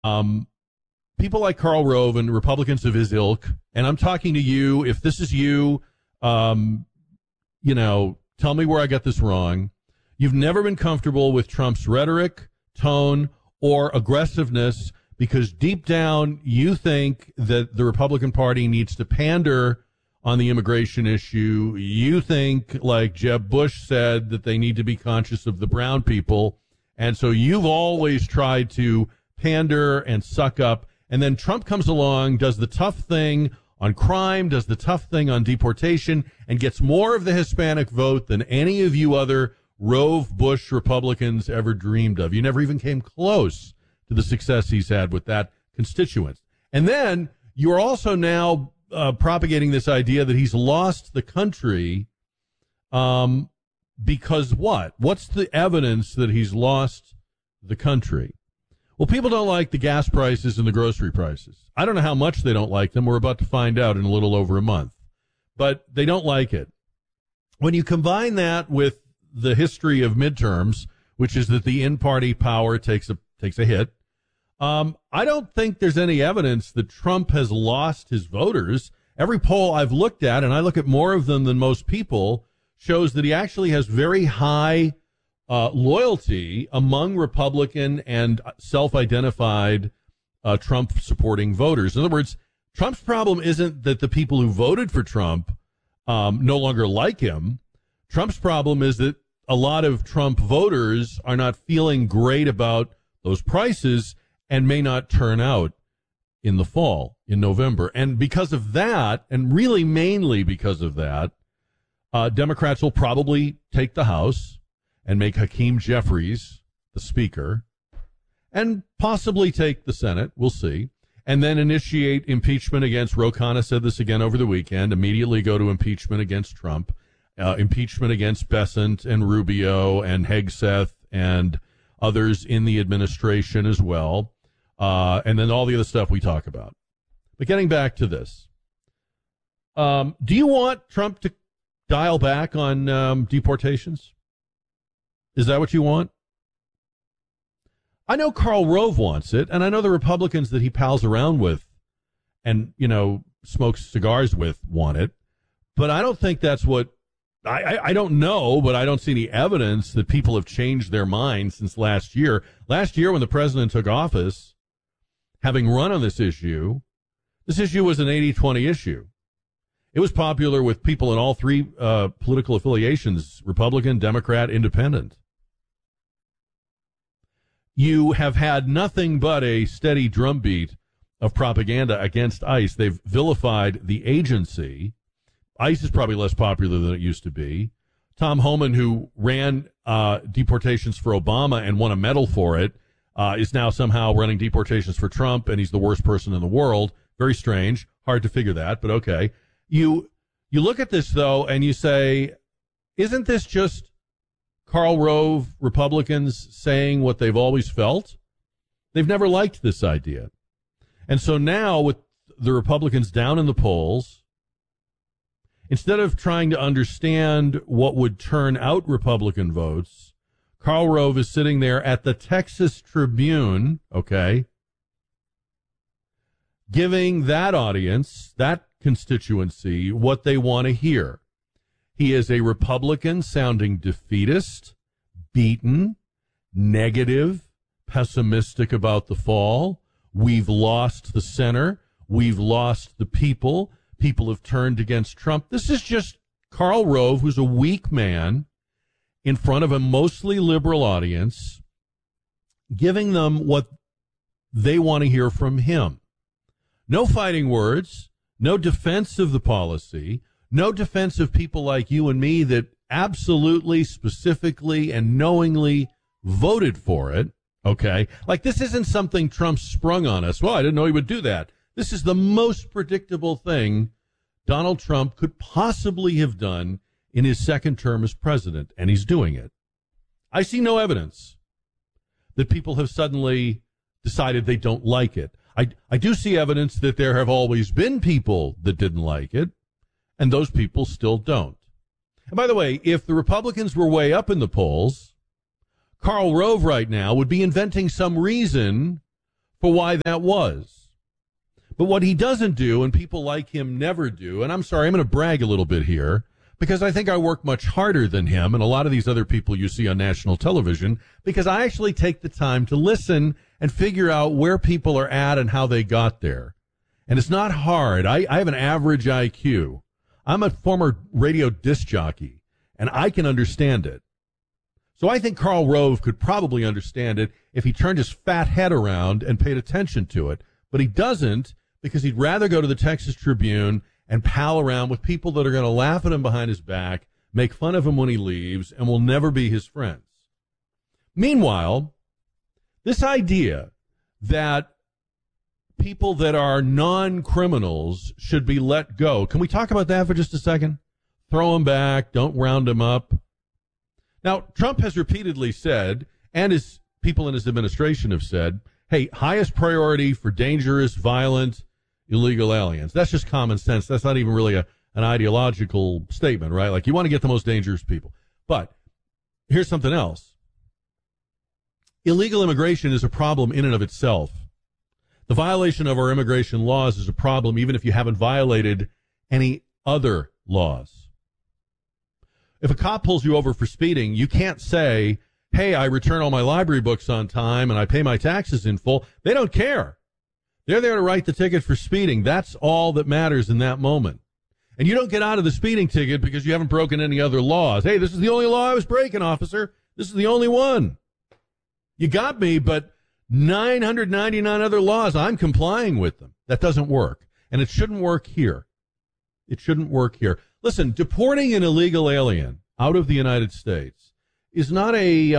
Um, People like Karl Rove and Republicans of his ilk, and I'm talking to you, if this is you, tell me where I got this wrong. You've never been comfortable with Trump's rhetoric, tone, or aggressiveness because deep down you think that the Republican Party needs to pander on the immigration issue. You think, like Jeb Bush said, that they need to be conscious of the brown people. And so you've always tried to pander and suck up. And then Trump comes along, does the tough thing on crime, does the tough thing on deportation, and gets more of the Hispanic vote than any of you other Rove Bush Republicans ever dreamed of. You never even came close to the success he's had with that constituent. And then you're also now propagating this idea that he's lost the country because what? What's the evidence that he's lost the country? Well, people don't like the gas prices and the grocery prices. I don't know how much they don't like them. We're about to find out in a little over a month. But they don't like it. When you combine that with the history of midterms, which is that the in-party power takes a hit, I don't think there's any evidence that Trump has lost his voters. Every poll I've looked at, and I look at more of them than most people, shows that he actually has very high loyalty among Republican and self-identified Trump-supporting voters. In other words, Trump's problem isn't that the people who voted for Trump no longer like him. Trump's problem is that a lot of Trump voters are not feeling great about those prices and may not turn out in the fall, in November. And because of that, and really mainly because of that, Democrats will probably take the House and make Hakeem Jeffries the Speaker, and possibly take the Senate, we'll see, and then initiate impeachment against, Ro Khanna said this again over the weekend, immediately go to impeachment against Trump, impeachment against Bessent and Rubio and Hegseth and others in the administration as well, and then all the other stuff we talk about. But getting back to this, do you want Trump to dial back on deportations? Is that what you want? I know Karl Rove wants it, and I know the Republicans that he pals around with and, smokes cigars with want it, but I don't think that's what, I don't know, but I don't see any evidence that people have changed their minds since last year. Last year when the president took office, having run on this issue was an 80-20 issue. It was popular with people in all three political affiliations, Republican, Democrat, Independent. You have had nothing but a steady drumbeat of propaganda against ICE. They've vilified the agency. ICE is probably less popular than it used to be. Tom Homan, who ran deportations for Obama and won a medal for it, is now somehow running deportations for Trump, and he's the worst person in the world. Very strange. Hard to figure that, but okay. You look at this, though, and you say, isn't this just Karl Rove Republicans saying what they've always felt? They've never liked this idea. And so now with the Republicans down in the polls, instead of trying to understand what would turn out Republican votes, Karl Rove is sitting there at the Texas Tribune, okay, giving that audience, that constituency, what they want to hear. He is a Republican sounding defeatist, beaten, negative, pessimistic about the fall. We've lost the center. We've lost the people. People have turned against Trump. This is just Karl Rove, who's a weak man, in front of a mostly liberal audience, giving them what they want to hear from him. No fighting words, no defense of the policy, no defense of people like you and me that absolutely, specifically, and knowingly voted for it, okay? Like, this isn't something Trump sprung on us. Well, I didn't know he would do that. This is the most predictable thing Donald Trump could possibly have done in his second term as president, and he's doing it. I see no evidence that people have suddenly decided they don't like it. I do see evidence that there have always been people that didn't like it, and those people still don't. And by the way, if the Republicans were way up in the polls, Karl Rove right now would be inventing some reason for why that was. But what he doesn't do, and people like him never do, and I'm sorry, I'm going to brag a little bit here, because I think I work much harder than him and a lot of these other people you see on national television, because I actually take the time to listen and figure out where people are at and how they got there. And it's not hard. I have an average IQ. I'm a former radio disc jockey, and I can understand it. So I think Karl Rove could probably understand it if he turned his fat head around and paid attention to it. But he doesn't, because he'd rather go to the Texas Tribune and pal around with people that are going to laugh at him behind his back, make fun of him when he leaves, and will never be his friends. Meanwhile, this idea that people that are non-criminals should be let go. Can we talk about that for just a second? Throw them back. Don't round them up. Now, Trump has repeatedly said, and his people in his administration have said, hey, highest priority for dangerous, violent, illegal aliens. That's just common sense. That's not even really an ideological statement, right? Like, you want to get the most dangerous people. But here's something else. Illegal immigration is a problem in and of itself. The violation of our immigration laws is a problem even if you haven't violated any other laws. If a cop pulls you over for speeding, you can't say, hey, I return all my library books on time and I pay my taxes in full. They don't care. They're there to write the ticket for speeding. That's all that matters in that moment. And you don't get out of the speeding ticket because you haven't broken any other laws. Hey, this is the only law I was breaking, officer. This is the only one. You got me, but 999 other laws, I'm complying with them. That doesn't work. And it shouldn't work here. It shouldn't work here. Listen, deporting an illegal alien out of the United States is not a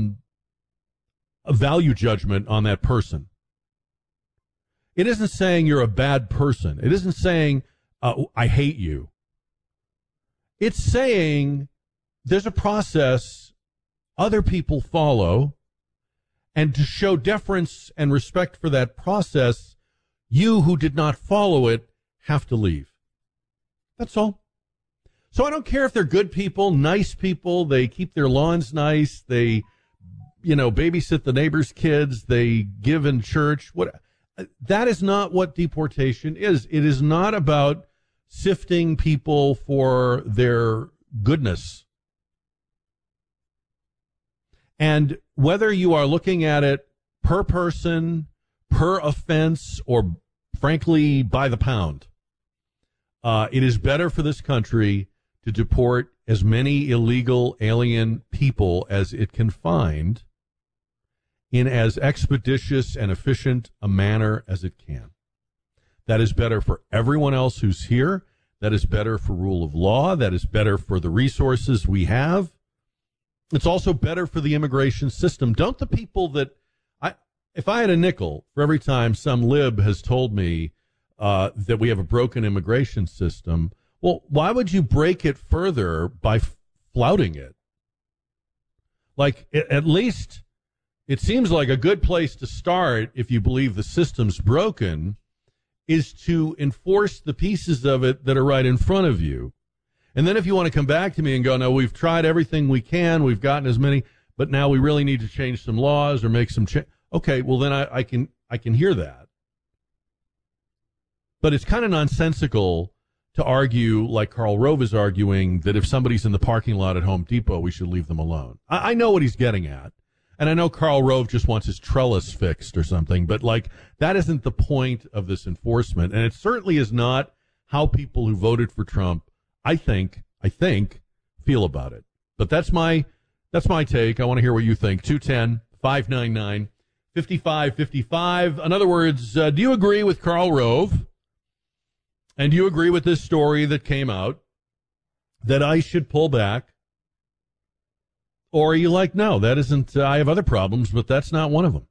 value judgment on that person. It isn't saying you're a bad person. It isn't saying, I hate you. It's saying there's a process other people follow, and to show deference and respect for that process, you who did not follow it have to leave. That's all. So I don't care if they're good people, nice people, they keep their lawns nice, they, babysit the neighbor's kids, they give in church. That is not what deportation is. It is not about sifting people for their goodness. And whether you are looking at it per person, per offense, or frankly, by the pound, it is better for this country to deport as many illegal alien people as it can find in as expeditious and efficient a manner as it can. That is better for everyone else who's here. That is better for rule of law. That is better for the resources we have. It's also better for the immigration system. Don't the people that if I had a nickel for every time some lib has told me that we have a broken immigration system, well, why would you break it further by flouting it? Like, at least it seems like a good place to start, if you believe the system's broken, is to enforce the pieces of it that are right in front of you. And then if you want to come back to me and go, no, we've tried everything we can, we've gotten as many, but now we really need to change some laws or make some change. Okay, well, then I can hear that. But it's kind of nonsensical to argue, like Karl Rove is arguing, that if somebody's in the parking lot at Home Depot, we should leave them alone. I know what he's getting at. And I know Karl Rove just wants his trellis fixed or something, but that isn't the point of this enforcement. And it certainly is not how people who voted for Trump, I think, feel about it. But that's my take. I want to hear what you think. 210-599-5555. In other words, do you agree with Karl Rove? And do you agree with this story that came out that ICE should pull back? Or are you like, no, that isn't, I have other problems, but that's not one of them.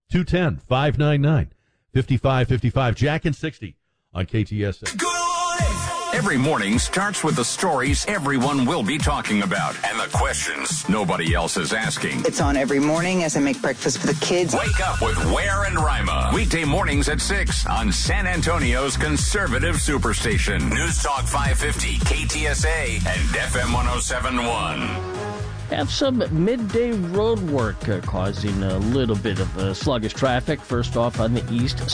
210-599-5555. Jack and 60 on KTSA. Every morning starts with the stories everyone will be talking about and the questions nobody else is asking. It's on every morning as I make breakfast for the kids. Wake up with Ware and Rima. Weekday mornings at 6 on San Antonio's conservative superstation. News Talk 550, KTSA, and FM 107.1. have some midday road work causing a little bit of sluggish traffic. First off on the east